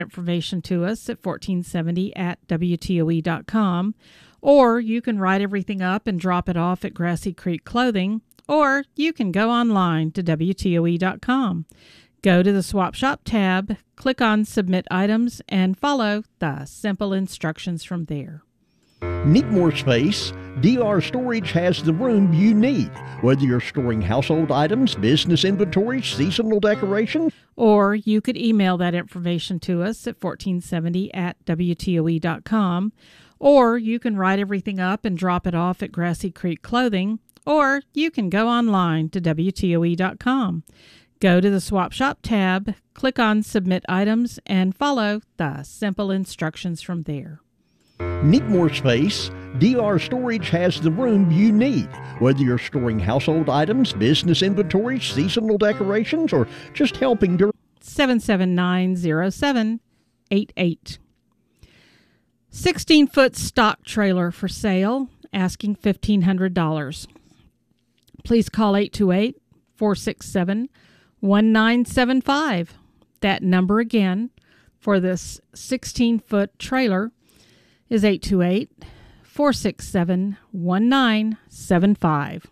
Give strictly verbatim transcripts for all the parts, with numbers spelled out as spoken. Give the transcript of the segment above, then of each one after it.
information to us at fourteen seventy at W T O E dot com, or you can write everything up and drop it off at Grassy Creek Clothing, or you can go online to W T O E dot com. Go to the Swap Shop tab, click on Submit Items, and follow the simple instructions from there. Need more space? D R Storage has the room you need. Whether you're storing household items, business inventory, seasonal decorations, or you could email that information to us at fourteen seventy at W T O E dot com, or you can write everything up and drop it off at Grassy Creek Clothing, or you can go online to W T O E dot com. Go to the Swap Shop tab, click on Submit Items, and follow the simple instructions from there. Need more space? D R Storage has the room you need. Whether you're storing household items, business inventory, seasonal decorations, or just helping during seven seven nine zero seven eight eight. sixteen-foot stock trailer for sale, asking fifteen hundred dollars. Please call eight two eight, four six seven, one nine seven five. That number again for this sixteen-foot trailer is eight two eight, four six seven, one nine seven five.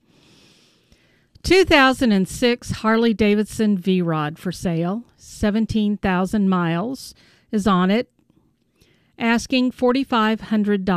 two thousand six Harley-Davidson V-Rod for sale, seventeen thousand miles is on it, asking four thousand five hundred dollars.